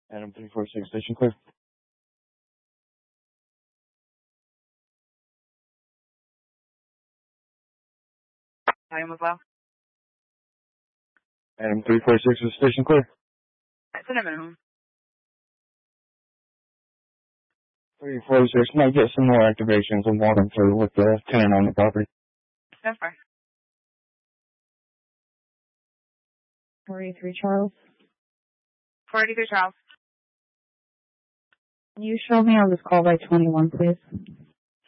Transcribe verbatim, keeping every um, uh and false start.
Adam three four six, station clear. I am as well. Adam three four six, is station clear. It's in a minimum. three four six, might get some more activations and walk them through with the tenant on the property. That's fine. four eighty-three Charles. four eighty-three Charles. Can you show me on this call by twenty-one, please?